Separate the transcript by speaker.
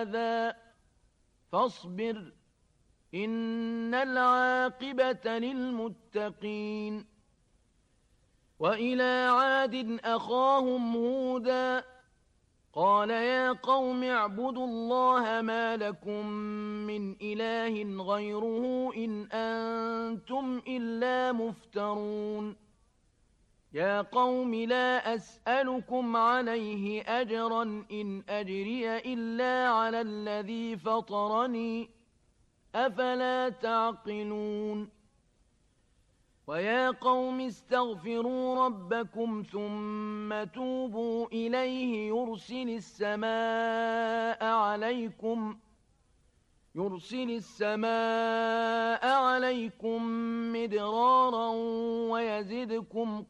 Speaker 1: هذا فاصبر إن العاقبة للمتقين. وإلى عاد أخاهم هودا قال يا قوم اعبدوا الله ما لكم من إله غيره إن أنتم إلا مفترون. يا قوم لا أسألكم عليه أجرا إن أجري إلا على الذي فطرني أفلا تعقلون. ويا قوم استغفروا ربكم ثم توبوا إليه يرسل السماء عليكم مدرارا ويزدكم